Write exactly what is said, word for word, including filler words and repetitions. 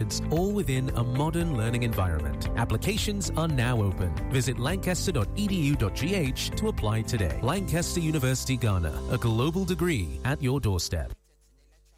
students, all within a modern learning environment. Applications are now open. Visit lancaster dot e d u dot g h to apply today. Lancaster University, Ghana, a global degree at your doorstep.